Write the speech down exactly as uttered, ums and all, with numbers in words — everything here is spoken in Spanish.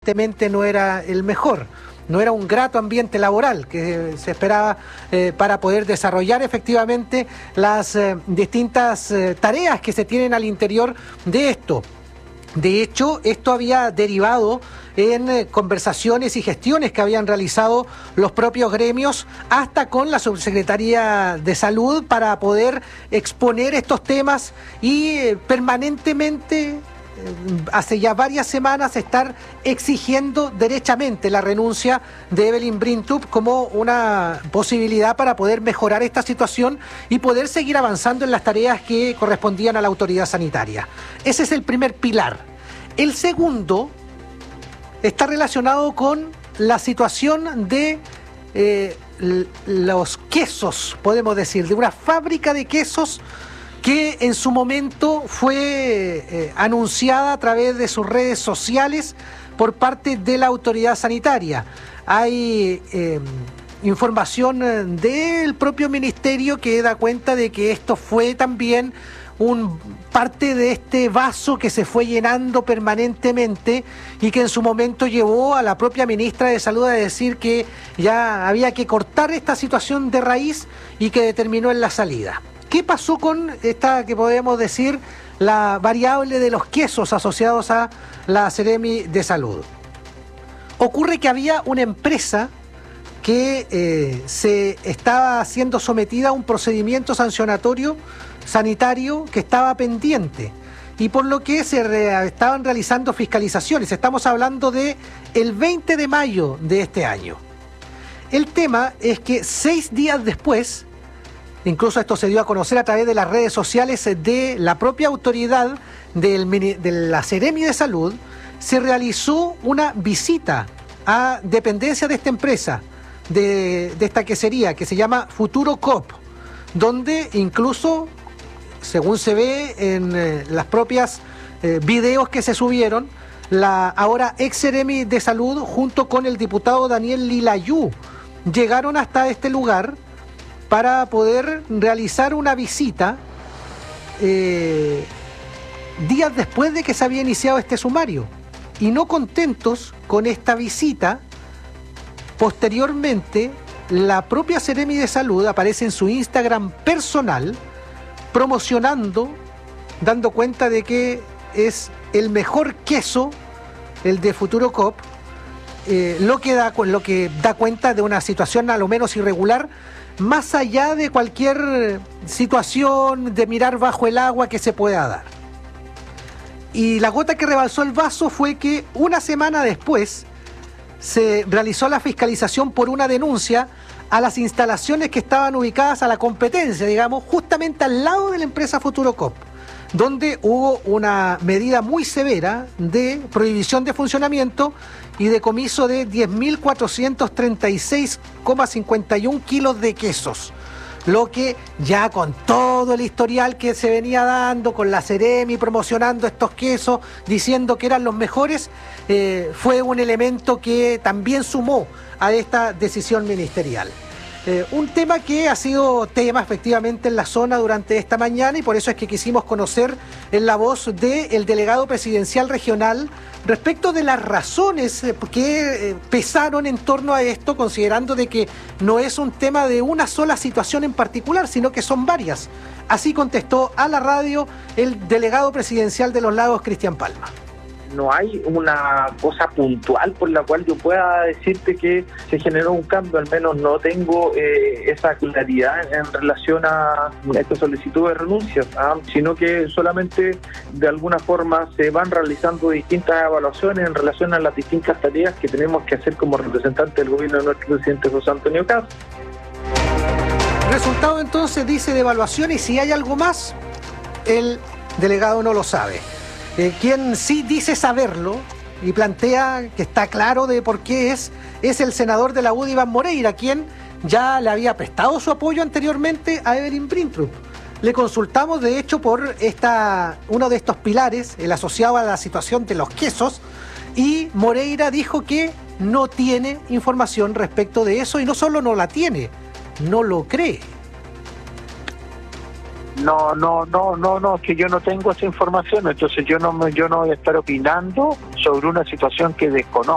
evidentemente no era el mejor. No era un grato ambiente laboral que se esperaba eh, para poder desarrollar efectivamente las eh, distintas eh, tareas que se tienen al interior de esto. De hecho, esto había derivado en eh, conversaciones y gestiones que habían realizado los propios gremios hasta con la Subsecretaría de Salud para poder exponer estos temas y eh, permanentemente, hace ya varias semanas, estar exigiendo derechamente la renuncia de Evelyn Brintrup como una posibilidad para poder mejorar esta situación y poder seguir avanzando en las tareas que correspondían a la autoridad sanitaria. Ese es el primer pilar. El segundo está relacionado con la situación de eh, los quesos, podemos decir, de una fábrica de quesos que en su momento fue eh, anunciada a través de sus redes sociales por parte de la autoridad sanitaria. Hay eh, información del propio ministerio que da cuenta de que esto fue también un parte de este vaso que se fue llenando permanentemente y que en su momento llevó a la propia ministra de Salud a decir que ya había que cortar esta situación de raíz y que determinó en la salida. ¿Qué pasó con esta, que podemos decir, la variable de los quesos asociados a la Seremi de Salud? Ocurre que había una empresa que eh, se estaba siendo sometida a un procedimiento sancionatorio sanitario que estaba pendiente y por lo que se re- estaban realizando fiscalizaciones. Estamos hablando de el veinte de mayo de este año. El tema es que seis días después, incluso esto se dio a conocer a través de las redes sociales de la propia autoridad del, de la Seremi de Salud, se realizó una visita a dependencia de esta empresa, de, de esta quesería, que se llama Futuro Coop, donde incluso, según se ve en eh, las propias eh, videos que se subieron, la ahora ex Seremi de Salud junto con el diputado Daniel Lilayú llegaron hasta este lugar para poder realizar una visita eh, días después de que se había iniciado este sumario. Y no contentos con esta visita, posteriormente la propia Seremi de Salud aparece en su Instagram personal promocionando, dando cuenta de que es el mejor queso, el de Futuro Coop, eh, lo que da, lo que da cuenta de una situación a lo menos irregular, más allá de cualquier situación de mirar bajo el agua que se pueda dar. Y la gota que rebalsó el vaso fue que una semana después se realizó la fiscalización por una denuncia a las instalaciones que estaban ubicadas a la competencia, digamos, justamente al lado de la empresa Futuro Coop, donde hubo una medida muy severa de prohibición de funcionamiento y decomiso de diez mil cuatrocientos treinta y seis coma cincuenta y uno kilos de quesos, lo que ya con todo el historial que se venía dando, con la Seremi promocionando estos quesos, diciendo que eran los mejores, eh, fue un elemento que también sumó a esta decisión ministerial. Eh, un tema que ha sido tema efectivamente en la zona durante esta mañana y por eso es que quisimos conocer en la voz del delegado presidencial regional respecto de las razones que eh, pesaron en torno a esto, considerando de que no es un tema de una sola situación en particular, sino que son varias. Así contestó a la radio el delegado presidencial de Los Lagos, Cristian Palma. No hay una cosa puntual por la cual yo pueda decirte que se generó un cambio, al menos no tengo eh, esa claridad en relación a esta solicitud de renuncia, ¿ah? Sino que solamente de alguna forma se van realizando distintas evaluaciones en relación a las distintas tareas que tenemos que hacer como representantes del gobierno de nuestro presidente José Antonio Kast. Resultado entonces, dice, de evaluación, y si hay algo más, el delegado no lo sabe. Eh, quien sí dice saberlo y plantea que está claro de por qué es, es el senador de la U D I, Iván Moreira, quien ya le había prestado su apoyo anteriormente a Evelyn Brintrup. Le consultamos, de hecho, por esta, uno de estos pilares, el asociado a la situación de los quesos, y Moreira dijo que no tiene información respecto de eso, y no solo no la tiene, no lo cree. No, no, no, no, no, es que yo no tengo esa información, entonces yo no me, yo no voy a estar opinando sobre una situación que desconozco.